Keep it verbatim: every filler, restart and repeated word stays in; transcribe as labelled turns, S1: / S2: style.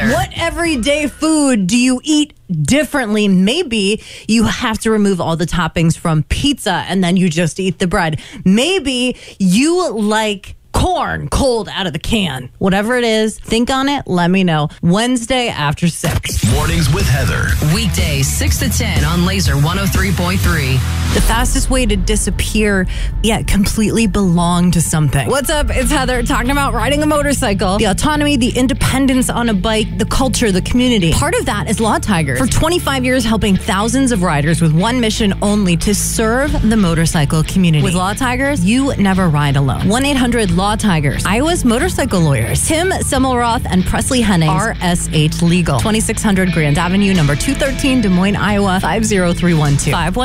S1: Heather.
S2: What everyday food do you eat differently? Maybe you have to remove all the toppings from pizza and then you just eat the bread. Maybe you like corn cold out of the can. Whatever it is, think on it. Let me know. Wednesday after six.
S3: Mornings with Heather.
S1: Weekdays six to ten on Laser one oh three point three.
S2: The fastest way to disappear, yet completely belong to something. What's up? It's Heather talking about riding a motorcycle, the autonomy, the independence on a bike, the culture, the community. Part of that is Law Tigers. For twenty-five years, helping thousands of riders with one mission only, to serve the motorcycle community. With Law Tigers, you never ride alone. one eight hundred Law Tigers. Iowa's motorcycle lawyers. Tim Semmelroth and Presley Hennings. R S H Legal. twenty-six hundred Grand Avenue, number two thirteen, Des Moines, Iowa, five oh three one two. five one